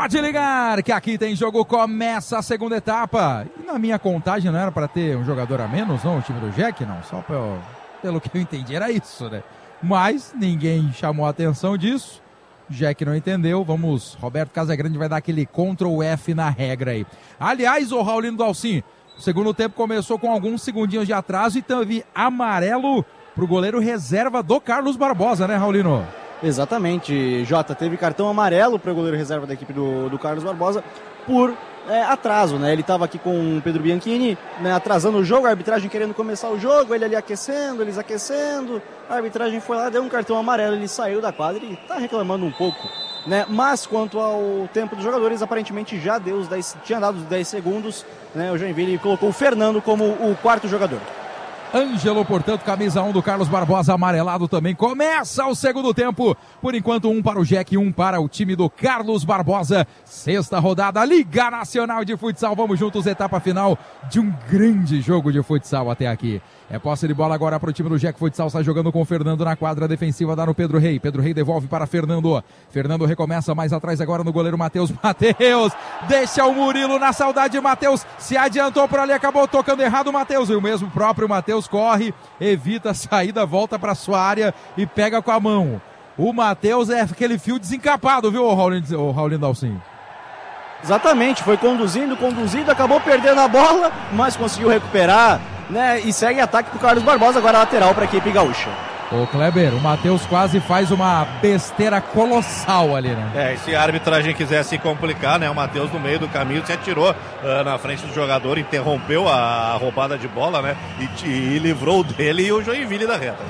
Pode ligar, que aqui tem jogo, começa a segunda etapa. E na minha contagem não era para ter um jogador a menos, não? O time do Jack, não. Só pelo que eu entendi, era isso, né? Mas ninguém chamou a atenção disso. Jack não entendeu. Vamos, Roberto Casagrande vai dar aquele Ctrl F na regra aí. Aliás, o Raulino Dalcin, o segundo tempo começou com alguns segundinhos de atraso e teve amarelo pro goleiro reserva do Carlos Barbosa, né, Raulino? Exatamente, Jota, teve cartão amarelo para o goleiro reserva da equipe do Carlos Barbosa por atraso, né? Ele estava aqui com o Pedro Bianchini, né, atrasando o jogo, a arbitragem querendo começar o jogo, ele ali aquecendo, eles aquecendo, a arbitragem foi lá, deu um cartão amarelo, ele saiu da quadra e está reclamando um pouco, né? Mas quanto ao tempo dos jogadores, aparentemente já deu tinha dado os 10 segundos, né? O Joinville colocou o Fernando como o quarto jogador. Ângelo, portanto, camisa 1 do Carlos Barbosa, amarelado também. Começa o segundo tempo. Por enquanto, 1 para o Jack, 1 para o time do Carlos Barbosa. Sexta rodada, Liga Nacional de Futsal. Vamos juntos, etapa final de um grande jogo de futsal até aqui. É posse de bola agora para o time do Jack Futsal. Está jogando com o Fernando na quadra defensiva, dá no Pedro Rei. Pedro Rei devolve para Fernando. Fernando recomeça mais atrás agora no goleiro Matheus. Matheus deixa o Murilo na saudade. Matheus se adiantou por ali, acabou tocando errado o Matheus. E o mesmo próprio Matheus corre, evita a saída, volta para sua área e pega com a mão. O Matheus é aquele fio desencapado, viu, o Raulino Dalcin? Exatamente, foi conduzindo, acabou perdendo a bola, mas conseguiu recuperar, né? E segue ataque pro Carlos Barbosa, agora lateral para a equipe gaúcha. Ô Kleber, o Matheus quase faz uma besteira colossal ali, né? Se a arbitragem quiser se complicar, né? O Matheus no meio do caminho se atirou na frente do jogador, interrompeu a roubada de bola, né? E livrou dele e o Joinville da reta.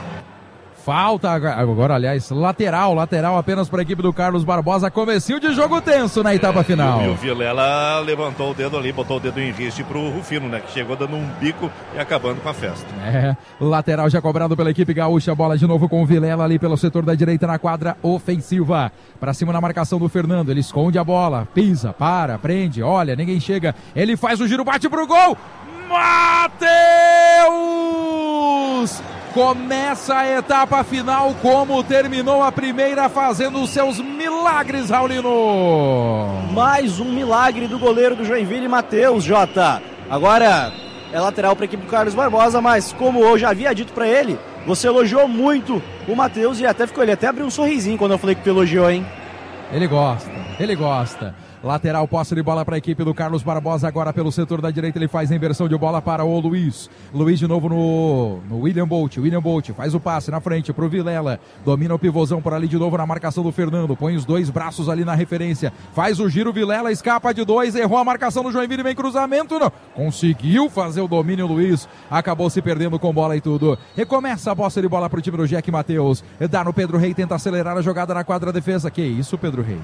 Falta agora, aliás, lateral apenas para a equipe do Carlos Barbosa. Comecinho de jogo tenso na etapa final. E o Vilela levantou o dedo ali, botou o dedo em riste pro Rufino, né? Que chegou dando um bico e acabando com a festa. Lateral já cobrado pela equipe gaúcha. Bola de novo com o Vilela ali pelo setor da direita na quadra ofensiva. Para cima na marcação do Fernando. Ele esconde a bola, pisa, para, prende, olha, ninguém chega. Ele faz o giro, bate pro gol. Matheus! Começa a etapa final, como terminou a primeira, fazendo os seus milagres, Raulino. Mais um milagre do goleiro do Joinville, Matheus, Jota. Agora é lateral para a equipe do Carlos Barbosa, mas como eu já havia dito para ele, você elogiou muito o Matheus e ele até abriu um sorrisinho quando eu falei que tu elogiou, hein? Ele gosta. Lateral, posse de bola para a equipe do Carlos Barbosa, agora pelo setor da direita, ele faz a inversão de bola para o Luiz. Luiz de novo no William Bolt. William Bolt faz o passe na frente para o Vilela. Domina o pivôzão por ali de novo na marcação do Fernando. Põe os dois braços ali na referência. Faz o giro, Vilela escapa de dois, errou a marcação do Joinville, vem cruzamento, não. Conseguiu fazer o domínio, Luiz. Acabou se perdendo com bola e tudo. Recomeça a posse de bola para o time do Jack Matheus. Dá no Pedro Rei, tenta acelerar a jogada na quadra defesa. Que isso, Pedro Rei?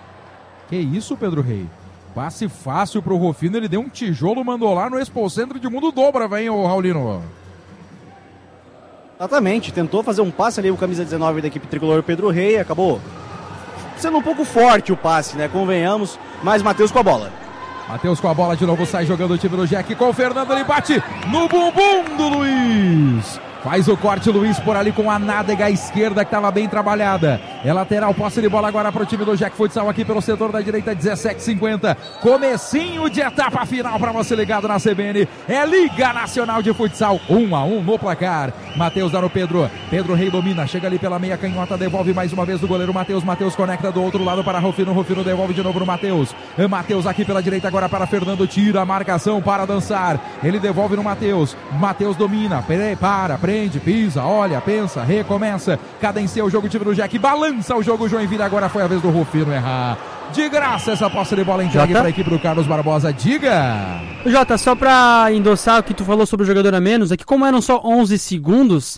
Passe fácil pro Rufino, ele deu um tijolo, mandou lá no Expocentro de Mundo Dobra, vem o Raulino. Exatamente, tentou fazer um passe ali, o camisa 19 da equipe tricolor Pedro Rei, acabou sendo um pouco forte o passe, né, convenhamos, mas Matheus com a bola. Matheus com a bola de novo, sai jogando o time do Jack com o Fernando, ele bate no bumbum do Luiz. Faz o corte, Luiz, por ali com a nádega esquerda que estava bem trabalhada. É lateral, posse de bola agora para o time do Jack Futsal aqui pelo setor da direita, 17h50. Comecinho de etapa final para você ligado na CBN. É Liga Nacional de Futsal, 1-1 no placar. Matheus dá no Pedro. Pedro Rei domina, chega ali pela meia canhota, devolve mais uma vez do goleiro Matheus. Matheus conecta do outro lado para Rufino. Rufino devolve de novo no Matheus. Matheus aqui pela direita agora para Fernando, tira a marcação para dançar. Ele devolve no Matheus. Matheus domina, prende, pisa, olha, pensa, recomeça, cadencia o jogo, o time do Jack, balança o jogo, Joinville, agora foi a vez do Rufino errar. De graça essa posse de bola entregue para a equipe do Carlos Barbosa, diga! Jota, só para endossar o que tu falou sobre o jogador a menos, é que como eram só 11 segundos,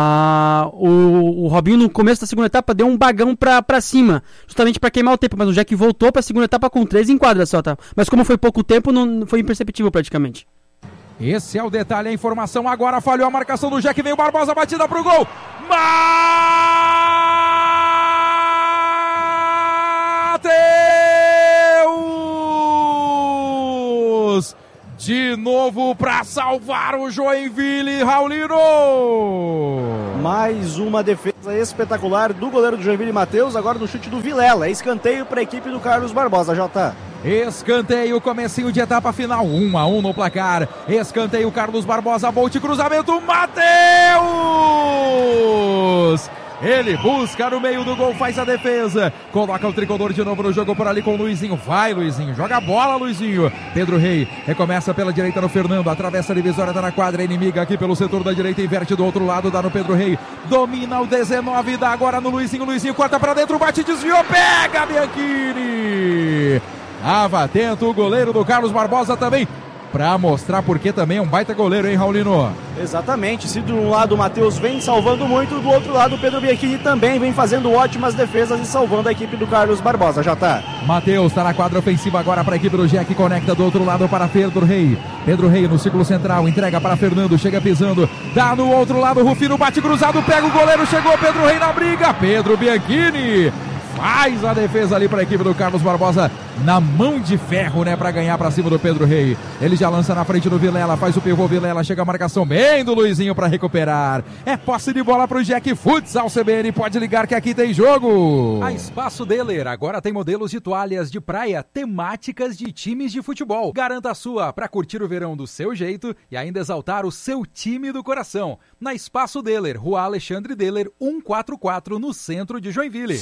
o Robinho no começo da segunda etapa deu um bagão pra cima, justamente para queimar o tempo, mas o Jack voltou pra segunda etapa com 3 enquadras só, tá? Mas como foi pouco tempo, não foi imperceptível praticamente. Esse é o detalhe, a informação agora, falhou a marcação do Jack, veio o Barbosa, batida pro gol, Matheus! De novo para salvar o Joinville, Raulino! Mais uma defesa espetacular do goleiro do Joinville, Matheus, agora no chute do Vilela. Escanteio para a equipe do Carlos Barbosa, Jota. Escanteio, comecinho de etapa final, 1-1 no placar. Escanteio, Carlos Barbosa, Bolt, cruzamento, Matheus! Ele busca no meio do gol, faz a defesa. Coloca o tricolor de novo no jogo por ali com o Luizinho. Vai, Luizinho. Joga a bola, Luizinho. Pedro Rei recomeça pela direita no Fernando. Atravessa a divisória, tá na quadra. Inimiga aqui pelo setor da direita. Inverte do outro lado, dá no Pedro Rei. Domina o 19, dá agora no Luizinho. Luizinho corta pra dentro, bate, desviou. Pega, Bianchini. Tava atento o goleiro do Carlos Barbosa também. Pra mostrar porque também é um baita goleiro, hein, Raulino? Exatamente, se de um lado o Matheus vem salvando muito, do outro lado o Pedro Bianchini também vem fazendo ótimas defesas e salvando a equipe do Carlos Barbosa, já tá. Matheus tá na quadra ofensiva agora para a equipe do Jack, conecta do outro lado para Pedro Rei. Pedro Rei no círculo central, entrega para Fernando, chega pisando, dá no outro lado, Rufino bate cruzado, pega o goleiro, chegou Pedro Rei na briga, Pedro Bianchini faz a defesa ali para a equipe do Carlos Barbosa, na mão de ferro, né, para ganhar para cima do Pedro Rei. Ele já lança na frente do Vilela, faz o pivô, Vilela, chega a marcação bem do Luizinho para recuperar. É posse de bola pro Jack Futsal CBN, pode ligar que aqui tem jogo. A Espaço Deler agora tem modelos de toalhas de praia temáticas de times de futebol. Garanta a sua para curtir o verão do seu jeito e ainda exaltar o seu time do coração. Na Espaço Deler, Rua Alexandre Deler, 144, no centro de Joinville.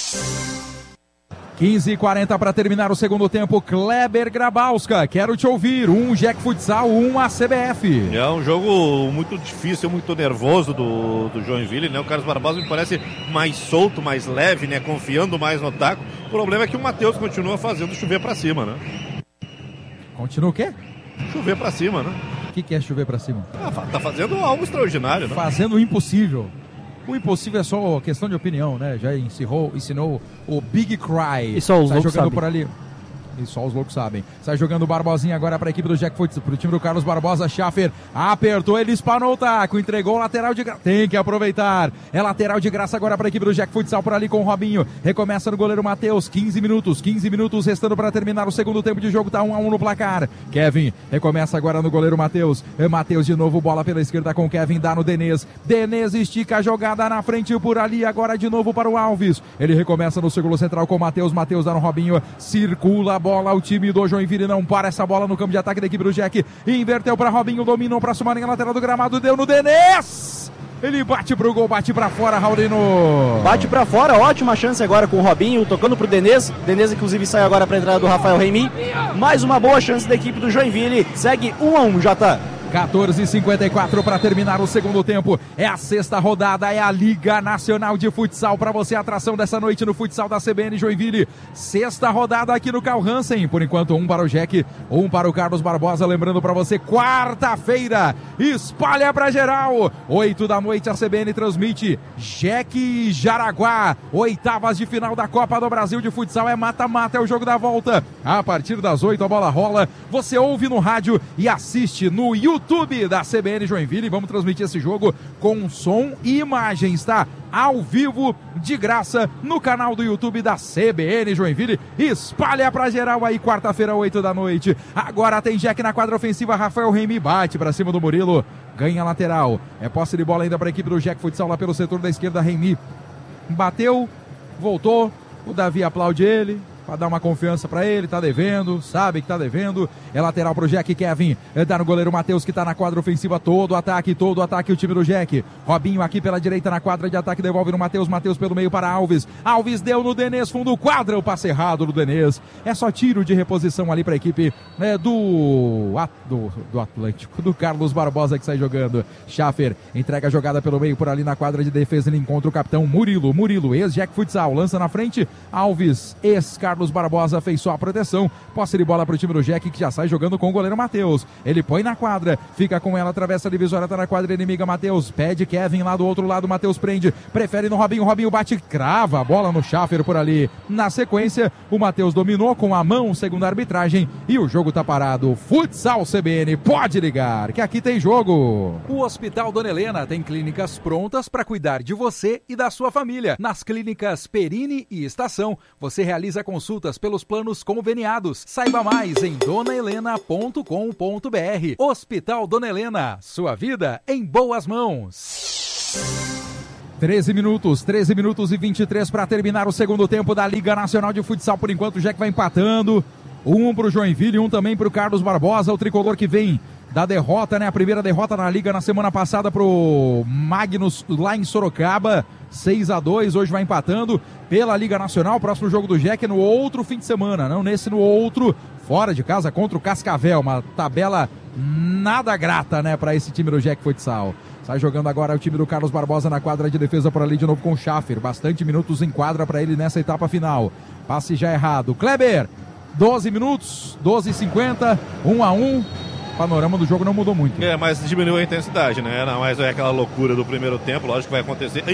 15h40 para terminar o segundo tempo. Kleber Grabowska, quero te ouvir. Jack Futsal, a CBF. É um jogo muito difícil, muito nervoso do Joinville, né? O Carlos Barbosa me parece mais solto, mais leve, né? Confiando mais no taco. O problema é que o Matheus continua fazendo chover para cima, né? Continua o quê? Chover para cima, né? O que é chover para cima? Tá fazendo algo extraordinário, né? Fazendo o impossível. O impossível é só questão de opinião, né? Já ensinou o Big Cry. E só os loucos jogando sabem. por ali. E só os loucos sabem. Sai jogando o Barbosinha agora para a equipe do Jack Futsal, para o time do Carlos Barbosa. Schaffer apertou, ele espanou o taco, entregou o lateral de graça. Tem que aproveitar. É lateral de graça agora para a equipe do Jack Futsal por ali com o Robinho. Recomeça no goleiro Matheus. 15 minutos restando para terminar o segundo tempo de jogo. Tá 1-1 no placar. Kevin recomeça agora no goleiro Matheus. Matheus de novo, bola pela esquerda com Kevin, dá no Denez. Denez estica a jogada na frente por ali. Agora de novo para o Alves. Ele recomeça no círculo central com o Matheus. Matheus dá no Robinho. Circula a bola, o time do Joinville não para essa bola no campo de ataque da equipe do Jack, inverteu para Robinho, dominou para Sumarinha, lateral do gramado, deu no Denez, ele bate pro gol, bate para fora, Raulino. Bate para fora, ótima chance agora com o Robinho, tocando pro Denez, Denez inclusive sai agora para a entrada do Rafael Reimi, mais uma boa chance da equipe do Joinville, segue 1-1, Jota. 14h54 para terminar o segundo tempo. É a sexta rodada, é a Liga Nacional de Futsal. Para você, a atração dessa noite no futsal da CBN Joinville. Sexta rodada aqui no Carl Hansen. Por enquanto, 1 para o Jack, 1 para o Carlos Barbosa. Lembrando para você, quarta-feira, espalha para geral. 8 da noite, a CBN transmite Jack e Jaraguá. Oitavas de final da Copa do Brasil de Futsal. É mata-mata, é o jogo da volta. A partir das 8 a bola rola. Você ouve no rádio e assiste no YouTube da CBN Joinville. Vamos transmitir esse jogo com som e imagens, tá? Ao vivo, de graça, no canal do YouTube da CBN Joinville. Espalha pra geral aí, quarta-feira, 8 da noite. Agora tem Jack na quadra ofensiva. Rafael Reimi bate pra cima do Murilo. Ganha lateral. É posse de bola ainda pra equipe do Jack Futsal lá pelo setor da esquerda. Reimi bateu, voltou. O Davi aplaude ele, para dar uma confiança para ele, tá devendo, sabe que tá devendo. É lateral pro Jack, Kevin, dá no goleiro Matheus, que tá na quadra ofensiva, todo ataque o time do Jack. Robinho aqui pela direita na quadra de ataque, devolve no Matheus, Matheus pelo meio para Alves. Alves deu no Denez, fundo quadra, o passe errado do Denez. É só tiro de reposição ali pra equipe do Atlântico, do Carlos Barbosa, que sai jogando. Schaffer entrega a jogada pelo meio por ali na quadra de defesa, ele encontra o capitão Murilo, ex-Jack Futsal, lança na frente, Alves, ex-Carlos Barbosa, fez só a proteção. Posse de bola pro time do Jack, que já sai jogando com o goleiro Matheus. Ele põe na quadra, fica com ela, atravessa a divisória, tá na quadra inimiga, Matheus, pede Kevin lá do outro lado, Matheus prende, prefere no Robinho bate, crava a bola no Schaffer por ali. Na sequência, o Matheus dominou com a mão, segundo a arbitragem, e o jogo tá parado. Futsal CBN, pode ligar, que aqui tem jogo. O Hospital Dona Helena tem clínicas prontas para cuidar de você e da sua família. Nas clínicas Perini e Estação, você realiza consultas consultas pelos planos conveniados. Saiba mais em donahelena.com.br. Hospital Dona Helena, sua vida em boas mãos. 13 minutos e 23 para terminar o segundo tempo da Liga Nacional de Futsal. Por enquanto o Jack vai empatando. Um para o Joinville e um também para o Carlos Barbosa, o tricolor que vem da derrota, né? A primeira derrota na Liga na semana passada pro Magnus lá em Sorocaba, 6-2, hoje vai empatando pela Liga Nacional. Próximo jogo do Jack é no outro fim de semana, não nesse, no outro, fora de casa contra o Cascavel, uma tabela nada grata, né, para esse time do Jack Futsal. Sai jogando agora o time do Carlos Barbosa na quadra de defesa por ali de novo com o Schaffer, bastante minutos em quadra para ele nessa etapa final. Passe já errado, Kleber, 12 minutos, 12:50, 1-1. O panorama do jogo não mudou muito. Mas diminuiu a intensidade, né? Não, mas é aquela loucura do primeiro tempo, lógico que vai acontecer.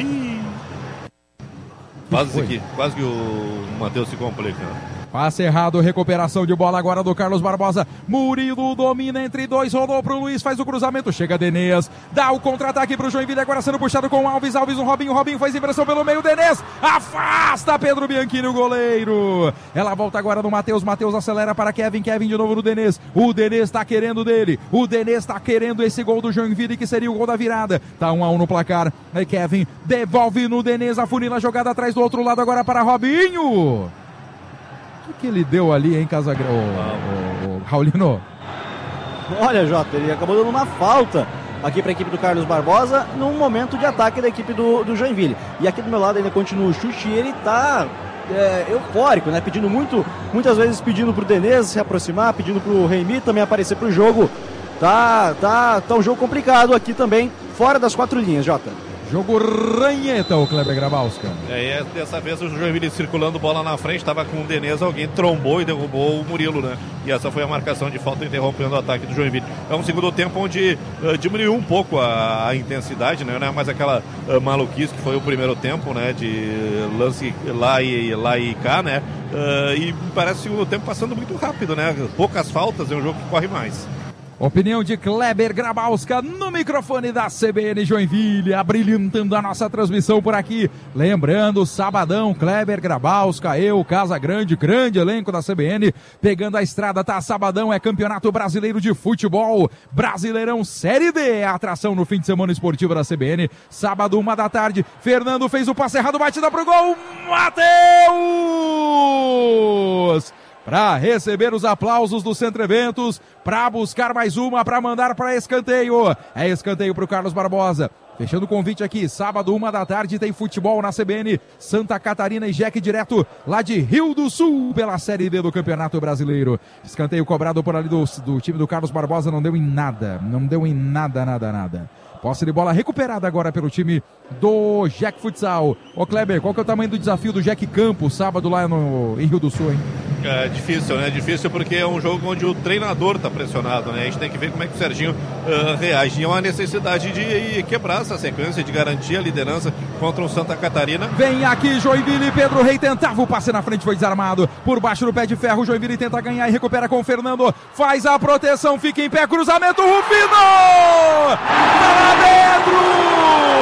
Quase que o Matheus se complica. Passe errado, recuperação de bola agora do Carlos Barbosa. Murilo domina entre dois, rodou pro Luiz, faz o cruzamento, chega Denês, dá o contra-ataque pro Joinville, agora sendo puxado com o Alves no Robinho faz inversão pelo meio, Denês, afasta Pedro Bianchini, o goleiro. Ela volta agora no Matheus acelera para Kevin de novo no Denês, o Denês tá querendo dele, o Denês tá querendo esse gol do Joinville, que seria o gol da virada. Tá 1-1 no placar, aí Kevin devolve no Denês, afunila a jogada atrás do outro lado agora para Robinho. O que ele deu ali, hein, Casagrande? Raulino. Olha, Jota, ele acabou dando uma falta aqui para a equipe do Carlos Barbosa num momento de ataque da equipe do Joinville. E aqui do meu lado ainda continua o chute e ele tá eufórico, né? Pedindo muitas vezes pedindo pro Denês se aproximar, pedindo pro Reimi também aparecer pro jogo. Tá um jogo complicado aqui também, fora das 4 linhas, Jota. Jogo ranheta, o Kleber Grabowska. E dessa vez o Joinville circulando bola na frente, estava com o Denês, alguém trombou e derrubou o Murilo, né? E essa foi a marcação de falta interrompendo o ataque do Joinville. É um segundo tempo onde diminuiu um pouco a intensidade, né? Não é mais aquela maluquice que foi o primeiro tempo, né? De lance lá e cá, né? E parece o segundo tempo passando muito rápido, né? Poucas faltas, é um jogo que corre mais. Opinião de Kleber Grabowska no microfone da CBN Joinville, abrilhantando a nossa transmissão por aqui. Lembrando, sabadão, Kleber Grabowska, eu, Casagrande, grande elenco da CBN, pegando a estrada, tá? Sabadão é Campeonato Brasileiro de Futebol, Brasileirão Série D, a atração no fim de semana esportiva da CBN. Sábado, 1 da tarde, Fernando fez o passe errado, batida pro gol, Matheus! Para receber os aplausos do Centro Eventos, para buscar mais uma, para mandar para escanteio. É escanteio para o Carlos Barbosa. Fechando o convite aqui, sábado, 1 da tarde, tem futebol na CBN, Santa Catarina e Jack direto lá de Rio do Sul, pela Série D do Campeonato Brasileiro. Escanteio cobrado por ali do time do Carlos Barbosa, não deu em nada, nada. Posse de bola recuperada agora pelo time do Jack Futsal. Ô Kleber, qual que é o tamanho do desafio do Jack Campos, sábado lá em Rio do Sul, hein? É difícil, né? Difícil porque é um jogo onde o treinador tá pressionado, né? A gente tem que ver como é que o Serginho reage. E é uma necessidade de quebrar essa sequência, de garantir a liderança contra o Santa Catarina. Vem aqui Joinville, Pedro Rei tentava o passe na frente, foi desarmado. Por baixo do pé de ferro, Joinville tenta ganhar e recupera com o Fernando. Faz a proteção, fica em pé, cruzamento, Rufino! Tá lá dentro!